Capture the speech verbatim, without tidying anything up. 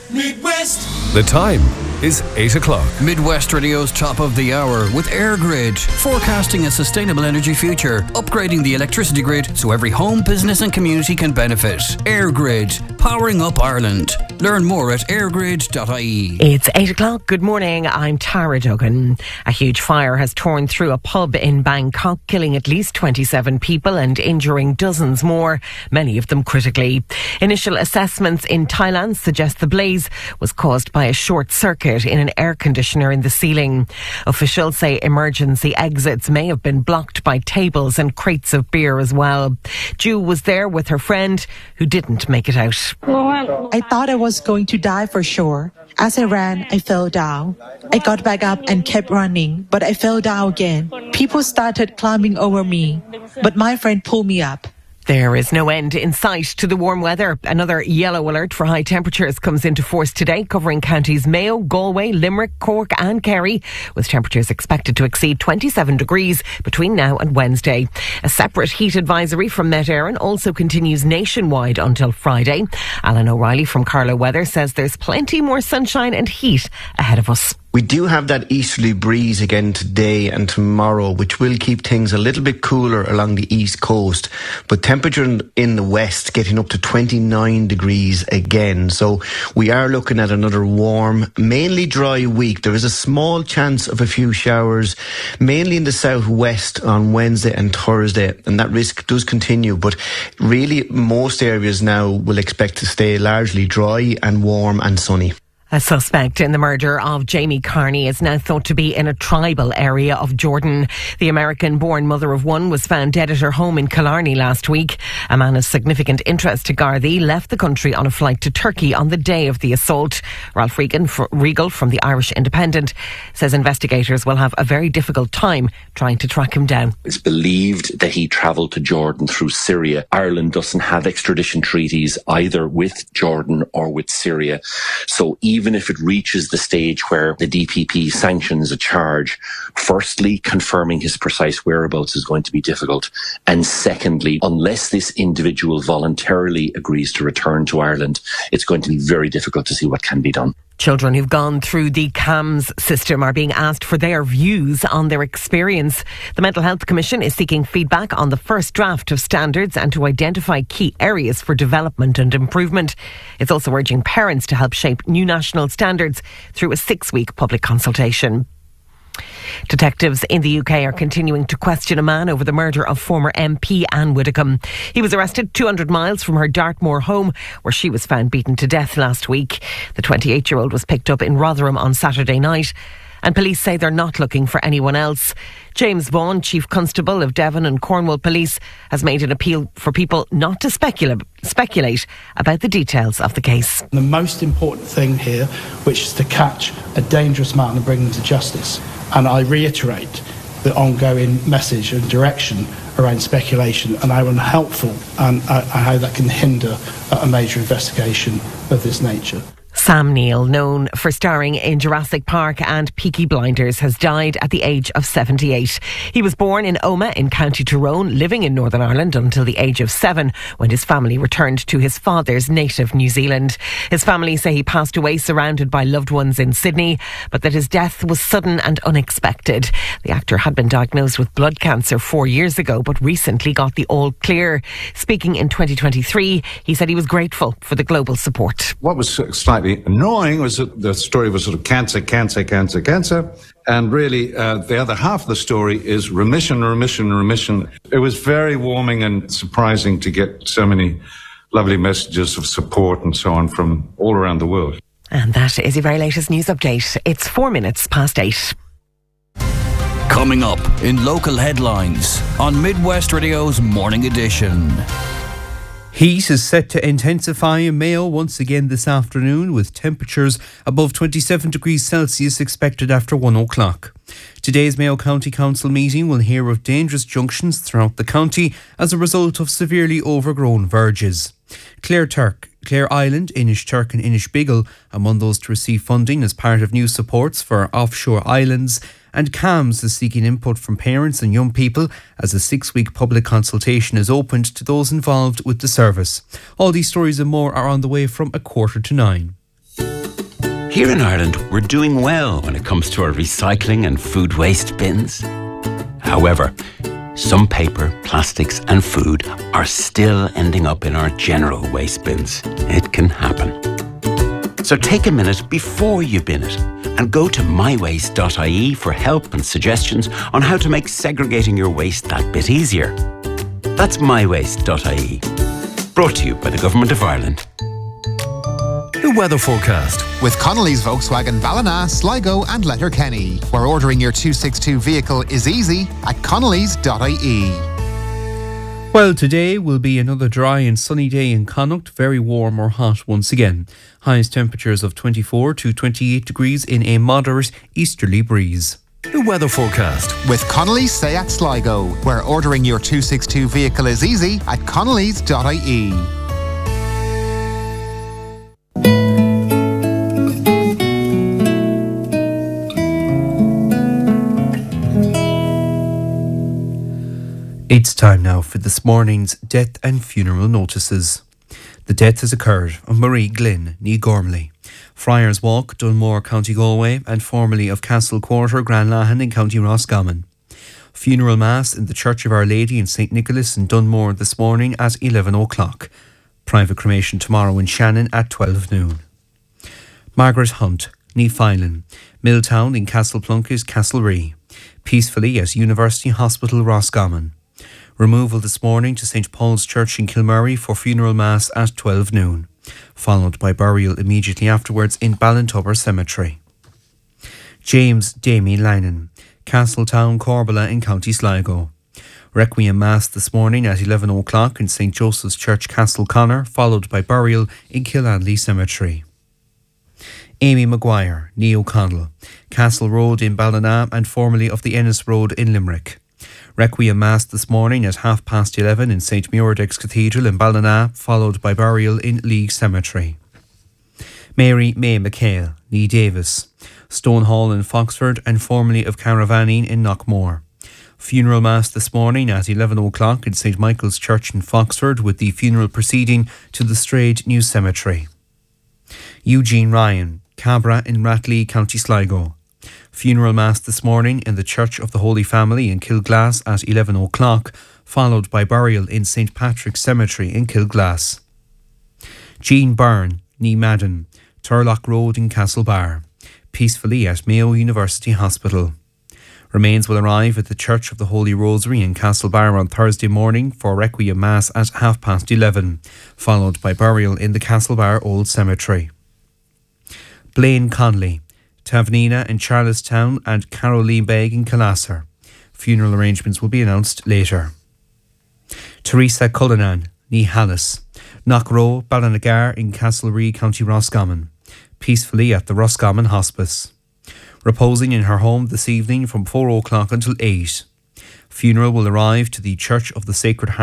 Midwest. The time is eight o'clock. Midwest Radio's top of the hour with EirGrid, forecasting a sustainable energy future, upgrading the electricity grid so every home, business and community can benefit. EirGrid, powering up Ireland. Learn more at airgrid dot I E. It's eight o'clock. Good morning. I'm Tara Duggan. A huge fire has torn through a pub in Bangkok, killing at least twenty-seven people and injuring dozens more, many of them critically. Initial assessments in Thailand suggest the blaze was caused by a short circuit in an air conditioner in the ceiling. Officials say emergency exits may have been blocked by tables and crates of beer as well. Ju was there with her friend who didn't make it out. I thought I was going to die for sure. As I ran, I fell down. I got back up and kept running, but I fell down again. People started climbing over me, but my friend pulled me up. There is no end in sight to the warm weather. Another yellow alert for high temperatures comes into force today, covering counties Mayo, Galway, Limerick, Cork and Kerry, with temperatures expected to exceed twenty-seven degrees between now and Wednesday. A separate heat advisory from Met Éireann also continues nationwide until Friday. Alan O'Reilly from Carlow Weather says there's plenty more sunshine and heat ahead of us. We do have that easterly breeze again today and tomorrow, which will keep things a little bit cooler along the east coast. But temperature in, in the west getting up to twenty-nine degrees again. So we are looking at another warm, mainly dry week. There is a small chance of a few showers, mainly in the southwest on Wednesday and Thursday. And that risk does continue. But really, most areas now will expect to stay largely dry and warm and sunny. A suspect in the murder of Jamie Carney is now thought to be in a tribal area of Jordan. The American-born mother of one was found dead at her home in Killarney last week. A man of significant interest to Gardaí left the country on a flight to Turkey on the day of the assault. Ralph Regan, Regal from the Irish Independent says investigators will have a very difficult time trying to track him down. It's believed that he travelled to Jordan through Syria. Ireland doesn't have extradition treaties either with Jordan or with Syria. So even Even if it reaches the stage where the D P P sanctions a charge, firstly, confirming his precise whereabouts is going to be difficult. And secondly, unless this individual voluntarily agrees to return to Ireland, it's going to be very difficult to see what can be done. Children who've gone through the C A M S system are being asked for their views on their experience. The Mental Health Commission is seeking feedback on the first draft of standards and to identify key areas for development and improvement. It's also urging parents to help shape new national standards through a six-week public consultation. Detectives in the U K are continuing to question a man over the murder of former M P Anne Widdecombe. He was arrested two hundred miles from her Dartmoor home, where she was found beaten to death last week. The twenty-eight-year-old was picked up in Rotherham on Saturday night, and police say they're not looking for anyone else. James Vaughan, Chief Constable of Devon and Cornwall Police, has made an appeal for people not to specula- speculate about the details of the case. The most important thing here, which is to catch a dangerous man and bring them to justice. And I reiterate the ongoing message and direction around speculation and how unhelpful and uh, how that can hinder a major investigation of this nature. Sam Neill, known for starring in Jurassic Park and Peaky Blinders, has died at the age of seventy-eight. He was born in Omagh in County Tyrone, living in Northern Ireland until the age of seven, when his family returned to his father's native New Zealand. His family say he passed away surrounded by loved ones in Sydney, but that his death was sudden and unexpected. The actor had been diagnosed with blood cancer four years ago, but recently got the all clear. Speaking in twenty twenty-three, he said he was grateful for the global support. What was slightly annoying was that the story was sort of cancer, cancer, cancer, cancer. And really, uh, the other half of the story is remission, remission, remission. It was very warming and surprising to get so many lovely messages of support and so on from all around the world. And that is your very latest news update. It's four minutes past eight. Coming up in local headlines on Midwest Radio's Morning Edition. Heat is set to intensify in Mayo once again this afternoon, with temperatures above twenty-seven degrees Celsius expected after one o'clock. Today's Mayo County Council meeting will hear of dangerous junctions throughout the county as a result of severely overgrown verges. Clare Turk, Clare Island, Inishturk and Inishbiggle among those to receive funding as part of new supports for offshore islands, and C A M S is seeking input from parents and young people as a six-week public consultation is opened to those involved with the service. All these stories and more are on the way from a quarter to nine. Here in Ireland, we're doing well when it comes to our recycling and food waste bins. However, some paper, plastics and food are still ending up in our general waste bins. It can happen. So take a minute before you bin it and go to my waste dot I E for help and suggestions on how to make segregating your waste that bit easier. That's my waste dot I E. Brought to you by the Government of Ireland. The weather forecast with Connolly's Volkswagen Ballina, Sligo and Letterkenny, where ordering your two sixty-two vehicle is easy at connellys dot I E. Well, today will be another dry and sunny day in Connacht, very warm or hot once again. Highest temperatures of twenty-four to twenty-eight degrees in a moderate easterly breeze. The weather forecast with Connolly's Seat Sligo, where ordering your two sixty-two vehicle is easy at connellys dot I E. It's time now for this morning's death and funeral notices. The death has occurred of Marie Glynn, ní Gormley, Friars Walk, Dunmore, County Galway, and formerly of Castle Quarter, Granlahan in County Roscommon. Funeral Mass in the Church of Our Lady in Saint Nicholas in Dunmore this morning at eleven o'clock. Private cremation tomorrow in Shannon at twelve noon. Margaret Hunt, ní Filen, Milltown in Castle Plunkett, Castlerea. Peacefully at University Hospital, Roscommon. Removal this morning to Saint Paul's Church in Kilmurray for funeral mass at twelve noon, followed by burial immediately afterwards in Ballintubber Cemetery. James Damien Lannan, Castletown, Corbala in County Sligo. Requiem Mass this morning at eleven o'clock in Saint Joseph's Church, Castleconnor, followed by burial in Killanley Cemetery. Amy Maguire, ní O'Connell, Castle Road in Ballina and formerly of the Ennis Road in Limerick. Requiem Mass this morning at half past eleven in Saint Muirdex Cathedral in Ballina, followed by burial in League Cemetery. Mary May McHale, ní Davis, Stonehall in Foxford and formerly of Caravanine in Knockmore. Funeral Mass this morning at eleven o'clock in Saint Michael's Church in Foxford, with the funeral proceeding to the Strayed New Cemetery. Eugene Ryan, Cabra in Ratley, County Sligo. Funeral Mass this morning in the Church of the Holy Family in Kilglass at eleven o'clock, followed by burial in Saint Patrick's Cemetery in Kilglass. Jean Byrne, ní Madden, Turlock Road in Castlebar. Peacefully at Mayo University Hospital. Remains will arrive at the Church of the Holy Rosary in Castlebar on Thursday morning for Requiem Mass at half past eleven, followed by burial in the Castlebar Old Cemetery. Blaine Conley, Tavanina in Charlestown and Caroline Begg in Calasser. Funeral arrangements will be announced later. Teresa Cullinan, ní Hallis, Knockrow, Ballinagar in Castlerea, County Roscommon. Peacefully at the Roscommon Hospice. Reposing in her home this evening from four o'clock until eight. Funeral will arrive to the Church of the Sacred Heart